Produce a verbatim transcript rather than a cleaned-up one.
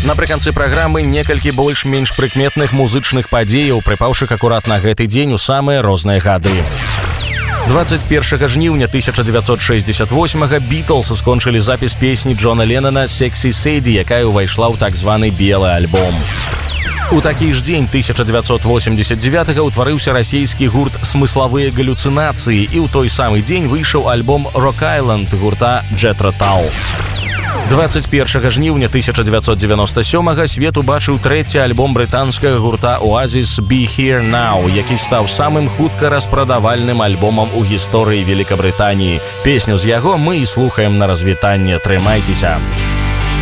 Напрыканцы праграмы некалькі больш-менш прыкметных музычных падзеяў, прыпаўшых акурат на гэты дзень у самыя розныя гады. двадцать першага жніўня тысяча дзевяцьсот шэсцьдзесят восьмага Beatles скончылі запіс песні Джона Леннона «Sexy Sadie», якая ўвайшла ў так званы белы альбом. У такі ж дзень тысяча дзевяцьсот восемьдесят девятага ўтварыўся расійскі гурт «Смысловые галлюцинации», і ў той самы дзень выйшаў альбом «Rock Island» гурта Jethro Tull. двадцать першага жніўня тысяча дзевяцьсот девяносто сёмага свет убачыў трэці альбом брытанскага гурта «Oasis Be Here Now», які стаў самым хутка распрадавальным альбомам у гісторыі Великабрытаніі. Песню з яго мы і слухаем на развітанне. Трымайцеся!